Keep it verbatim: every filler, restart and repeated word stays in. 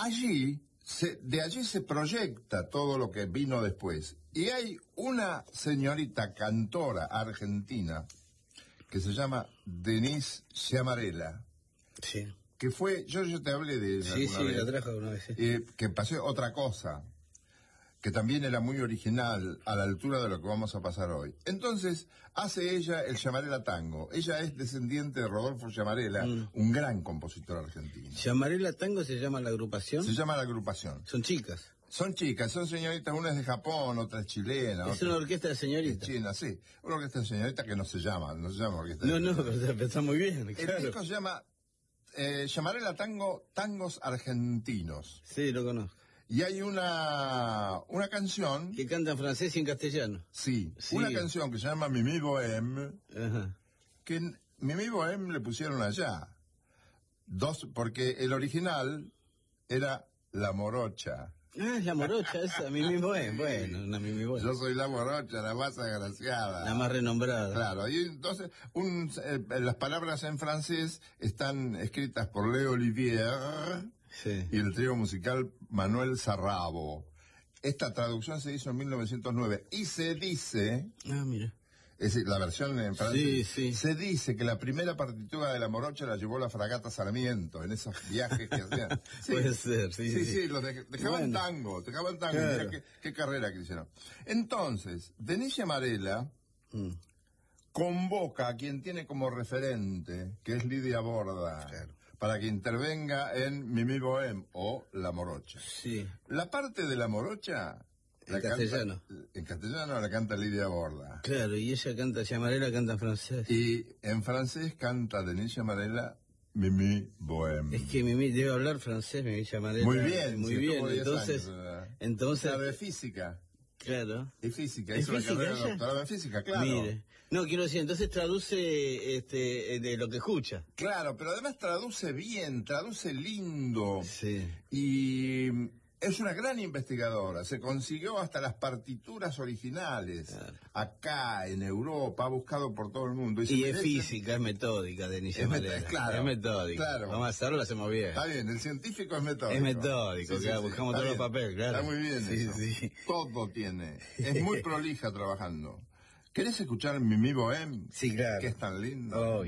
allí, se, de allí se proyecta todo lo que vino después. Y hay una señorita cantora argentina que se llama Denise Sciamarella. Sí. Que fue, yo, yo te hablé de ella. Sí, sí, vez, la trajo una vez. Sí. Eh, que pasó otra cosa, que también era muy original, a la altura de lo que vamos a pasar hoy. Entonces, hace ella el Sciamarella Tango. Ella es descendiente de Rodolfo Sciamarella, mm. un gran compositor argentino. ¿Sciamarella Tango se llama la agrupación? Se llama la agrupación. Son chicas. Son chicas, son señoritas, una es de Japón, otra es chilena. Es otra una orquesta de señoritas. China, sí. Una orquesta de señoritas que no se llama, no se llama orquesta No, de no, pero está muy bien, claro. El disco se llama eh, Sciamarella Tango, Tangos Argentinos. Sí, lo conozco. Y hay una una canción... que canta en francés y en castellano. Sí, sí. Una canción que se llama Mimi Bohème, Ajá. que en Mimi Bohème le pusieron allá. Dos, porque el original era La Morocha. Ah, es la morocha esa, Mimi Bohème, bueno, una Mimi Bohème. Yo soy la morocha, la más agraciada. La más renombrada. Claro, y entonces un, eh, las palabras en francés están escritas por Leo Olivier... Sí. Y el trío musical Manuel Sarrabo. Esta traducción se hizo en mil novecientos nueve y se dice... Ah, mira. Es decir, la versión en francés. Sí, sí. Se dice que la primera partitura de la morocha la llevó la fragata Sarmiento en esos viajes que hacían. Sí. Puede ser, sí, sí. Sí, sí, sí, los de, dejaban bueno. tango, dejaban tango. Claro. Mira qué, qué carrera que hicieron. Entonces, Denise Sciamarella mm. convoca a quien tiene como referente, que es Lidia Borda. Claro. Para que intervenga en Mimi Bohème o La Morocha. Sí. La parte de La Morocha... En la castellano. Canta, en castellano la canta Lidia Borda. Claro, y ella canta Sciamarella, canta en francés. Y en francés canta Denise Sciamarella Mimi Bohème. Es que Mimi debe hablar francés, Mimi Sciamarella. Muy bien, muy sí, bien. Entonces, años, entonces... Sabe física. Claro. Es física, ¿Es hizo física la carrera ella? doctorada en física, claro. Mire. No, quiero decir, entonces traduce este de lo que escucha. Claro, pero además traduce bien, traduce lindo. Sí. Y es una gran investigadora, se consiguió hasta las partituras originales, claro. Acá, en Europa, ha buscado por todo el mundo. Y, y es física, es metódica, Denise Sciamarella. Claro, es metódica. Claro. Vamos a hacerlo, lo hacemos bien. Está bien, el científico es metódico. Es metódico, sí, claro, sí, buscamos sí, todos los papeles, claro. Está muy bien sí, eso. Sí. Todo tiene. Es muy prolija trabajando. ¿Querés escuchar Mimi Bohème? Sí, claro. Que es tan lindo. Oh.